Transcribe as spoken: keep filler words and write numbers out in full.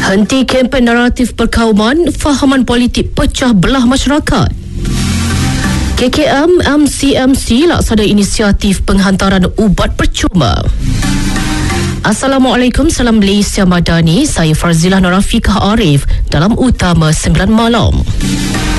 Henti kempen naratif perkauman, fahaman politik pecah belah masyarakat. K K M M C M C laksana inisiatif penghantaran ubat percuma. Assalamualaikum, salam Malaysia Madani. Saya Farzilah Norafikah Arif dalam Utama sembilan Malam.